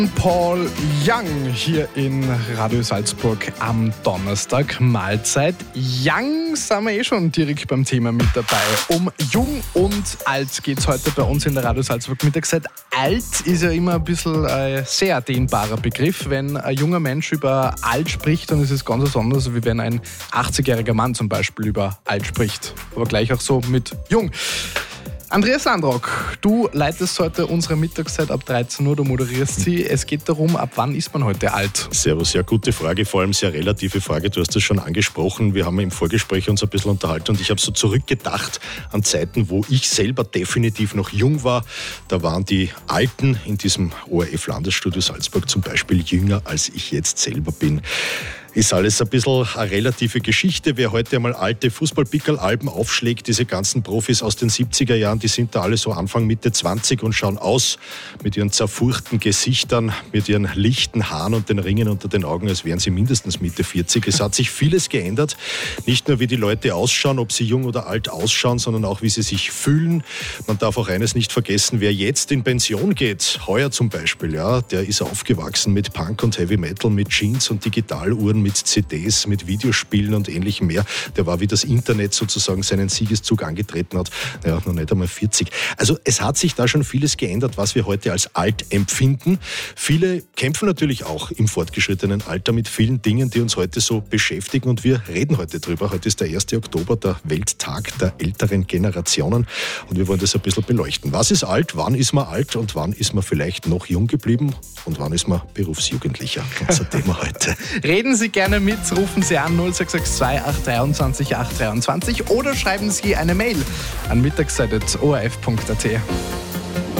Paul Young hier in Radio Salzburg am Donnerstag. Mahlzeit. Young sind wir schon direkt beim Thema mit dabei. Um Jung und Alt geht es heute bei uns in der Radio Salzburg Mittagszeit. Alt ist ja immer ein bisschen ein sehr dehnbarer Begriff. Wenn ein junger Mensch über alt spricht, dann ist es ganz was anderes, wie wenn ein 80-jähriger Mann zum Beispiel über alt spricht. Aber gleich auch so mit jung. Andreas Landrock, du leitest heute unsere Mittagszeit ab 13 Uhr, du moderierst sie. Es geht darum, ab wann ist man heute alt? Servus, ja, gute Frage, vor allem sehr relative Frage. Du hast das schon angesprochen. Wir haben im Vorgespräch uns ein bisschen unterhalten und ich habe so zurückgedacht an Zeiten, wo ich selber definitiv noch jung war. Da waren die Alten in diesem ORF-Landesstudio Salzburg zum Beispiel jünger, als ich jetzt selber bin. Ist alles ein bisschen eine relative Geschichte. Wer heute einmal alte Fußball-Pickerl-Alben aufschlägt, diese ganzen Profis aus den 70er Jahren, die sind da alle so Anfang, Mitte 20 und schauen aus mit ihren zerfurchten Gesichtern, mit ihren lichten Haaren und den Ringen unter den Augen, als wären sie mindestens Mitte 40. Es hat sich vieles geändert. Nicht nur, wie die Leute ausschauen, ob sie jung oder alt ausschauen, sondern auch, wie sie sich fühlen. Man darf auch eines nicht vergessen, wer jetzt in Pension geht, heuer zum Beispiel, ja, der ist aufgewachsen mit Punk und Heavy Metal, mit Jeans und Digitaluhren, mit CDs, mit Videospielen und ähnlichem mehr. Der war, wie das Internet sozusagen seinen Siegeszug angetreten hat, ja, noch nicht einmal 40. Also es hat sich da schon vieles geändert, was wir heute als alt empfinden. Viele kämpfen natürlich auch im fortgeschrittenen Alter mit vielen Dingen, die uns heute so beschäftigen und wir reden heute drüber. Heute ist der 1. Oktober, der Welttag der älteren Generationen und wir wollen das ein bisschen beleuchten. Was ist alt, wann ist man alt und wann ist man vielleicht noch jung geblieben und wann ist man Berufsjugendlicher? Unser Thema heute. Reden Sie gerne mit, rufen Sie an 0662 823 823 oder schreiben Sie eine Mail an mittagszeit.orf.at.